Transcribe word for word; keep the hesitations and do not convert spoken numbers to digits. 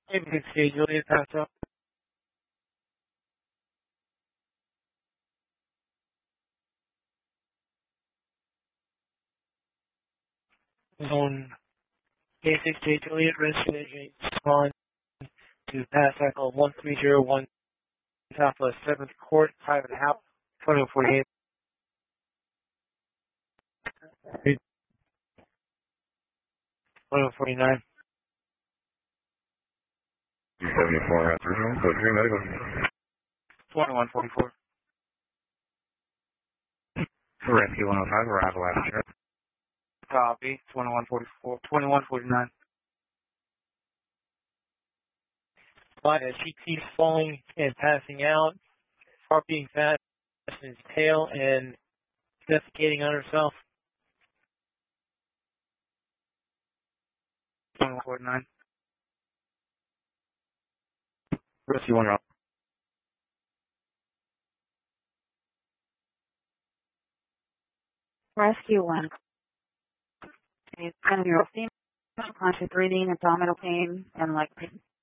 Maybe we can see Juliet pass up. Zone A six J Juliet, rescue agent respond to pass cycle one three zero one, Southwest seventh Court, five and a half, twenty forty-eight. twenty forty-nine. seventy-four after zone, so three medical. twenty-one forty-four. Rescue one oh five, arrival after. Copy. twenty-one forty-four. twenty-one forty-nine. But as she keeps falling and passing out, heart beating fast in his tail and defecating on herself. twenty-one forty-nine. Rescue one oh. Rescue one. It's ten-year-old female, conscious breathing, abdominal pain, and leg pain.